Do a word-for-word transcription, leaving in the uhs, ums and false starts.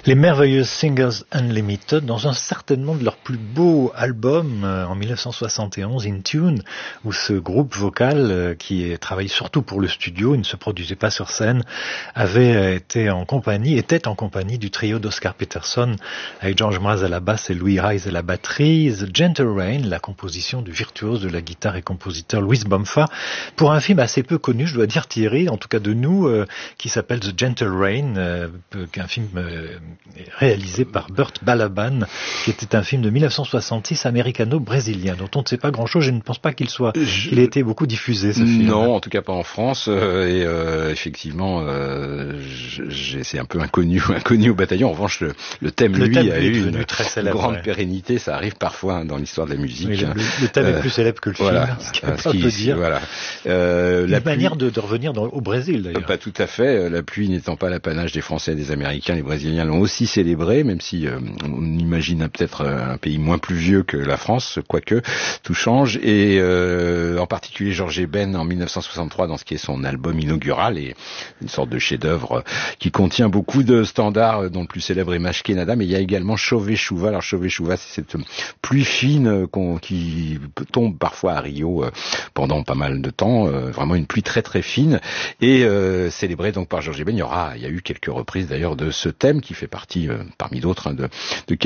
Les merveilleuses Singers Unlimited, dans un certainement de leurs plus beaux albums euh, en dix-neuf cent soixante et onze, In Tune, où ce groupe vocal euh, qui travaille surtout pour le studio, il ne se produisait pas sur scène, avait été en compagnie, était en compagnie du trio d'Oscar Peterson avec George Mraz à la basse et Louis Rice à la batterie, The Gentle Rain, la composition du virtuose de la guitare et compositeur Louis Bomfa, pour un film assez peu connu, je dois dire Thierry, en tout cas de nous, euh, qui s'appelle The Gentle Rain, euh, un film euh, réalisé par Burt Balaban, qui était un film de dix-neuf cent soixante-six américano-brésilien, dont on ne sait pas grand-chose. Je ne pense pas qu'il soit, je... qu'il ait été beaucoup diffusé, ce film. Non, en tout cas pas en France. Euh, et euh, effectivement, euh, j'ai, c'est un peu inconnu, inconnu au bataillon. En revanche, le, le thème, le lui, thème a eu une très célèbre, grande ouais. pérennité. Ça arrive parfois hein, dans l'histoire de la musique. Oui, le, le thème euh, est plus célèbre que le film, voilà, ce qui euh, ce qui, peut dire. Voilà. Euh, Une la manière pluie... de, de revenir dans, au Brésil, d'ailleurs. Pas tout à fait. La pluie n'étant pas l'apanage des Français et des Américains, les Brésiliens l'ont aussi célébré, même si euh, on imagine peut-être un pays moins pluvieux que la France, quoique tout change. Et euh, en particulier Georges Eben en dix-neuf cent soixante-trois dans ce qui est son album inaugural, et une sorte de chef-d'œuvre qui contient beaucoup de standards, dont le plus célèbre est Mashkenada, mais il y a également Chauvet Chouva. Alors Chauvet Chouva, c'est cette pluie fine qu'on, qui tombe parfois à Rio euh, pendant pas mal de temps, euh, vraiment une pluie très très fine, et euh, célébrée donc par Georges Eben. Il y aura, il y a eu quelques reprises d'ailleurs de ce thème qui fait partie, euh, parmi d'autres, hein, de, de